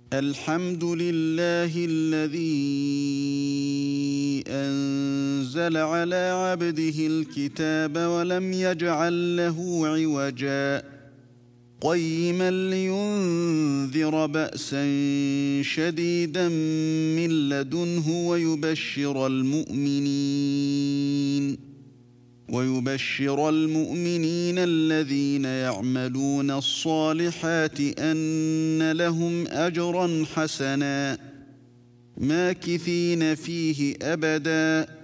الحمد لله الذي أنزل على عبده الكتاب ولم يجعل له عوجا قيما لينذر بأسا شديدا من لدنه ويبشر المؤمنين الذين يعملون الصالحات أن لهم أجرا حسنا ماكثين فيه أبدا